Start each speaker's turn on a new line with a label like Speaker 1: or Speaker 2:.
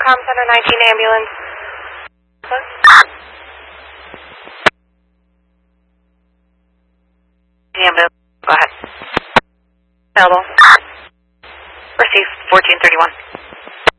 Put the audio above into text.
Speaker 1: Com Center 19 ambulance.
Speaker 2: Ambulance, go ahead.
Speaker 1: Available.
Speaker 2: Receive 1431.